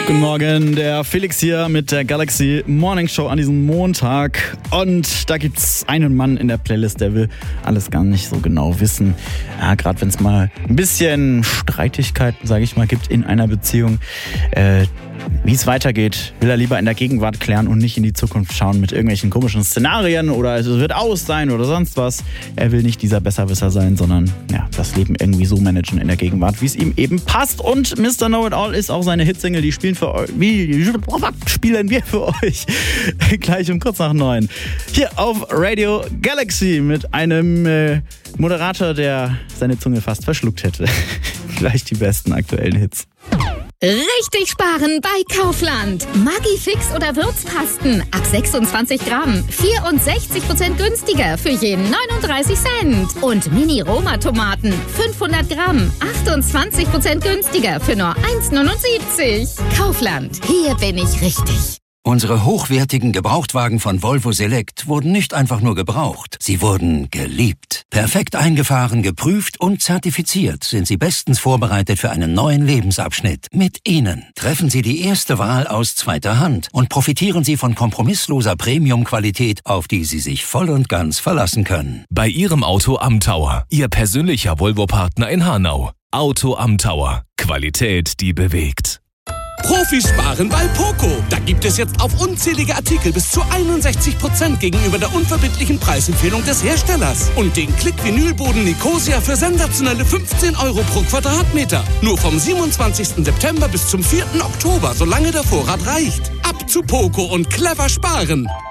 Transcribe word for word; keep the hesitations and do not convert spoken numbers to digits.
Guten Morgen, der Felix hier mit der Galaxy Morning Show an diesem Montag. Und da gibt's einen Mann in der Playlist, der will alles gar nicht so genau wissen. Ja, gerade wenn es mal ein bisschen Streitigkeiten, sage ich mal, gibt in einer Beziehung. Äh, Wie es weitergeht, will er lieber in der Gegenwart klären und nicht in die Zukunft schauen mit irgendwelchen komischen Szenarien oder es wird aus sein oder sonst was. Er will nicht dieser Besserwisser sein, sondern ja, das Leben irgendwie so managen in der Gegenwart, wie es ihm eben passt. Und Mister Know-It-All ist auch seine Hitsingle, die spielen für euch. Wie spielen wir für euch? Gleich um kurz nach neun. Hier auf Radio Galaxy mit einem äh, Moderator, der seine Zunge fast verschluckt hätte. Gleich die besten aktuellen Hits. Richtig sparen bei Kaufland. Maggi-Fix oder Würzpasten ab sechsundzwanzig Gramm. vierundsechzig Prozent günstiger für jeden neununddreißig Cent. Und Mini-Roma-Tomaten fünfhundert Gramm. achtundzwanzig Prozent günstiger für nur eins neunundsiebzig. Kaufland, hier bin ich richtig. Unsere hochwertigen Gebrauchtwagen von Volvo Select wurden nicht einfach nur gebraucht, sie wurden geliebt. Perfekt eingefahren, geprüft und zertifiziert sind sie bestens vorbereitet für einen neuen Lebensabschnitt. Mit ihnen treffen Sie die erste Wahl aus zweiter Hand und profitieren Sie von kompromissloser Premium-Qualität, auf die Sie sich voll und ganz verlassen können. Bei Ihrem Auto am Tower, Ihr persönlicher Volvo-Partner in Hanau. Auto am Tower. Qualität, die bewegt. Profis sparen bei Poco. Da gibt es jetzt auf unzählige Artikel bis zu einundsechzig Prozent gegenüber der unverbindlichen Preisempfehlung des Herstellers. Und den Klick-Vinylboden Nicosia für sensationelle fünfzehn Euro pro Quadratmeter. Nur vom siebenundzwanzigsten September bis zum vierten Oktober, solange der Vorrat reicht. Ab zu Poco und clever sparen.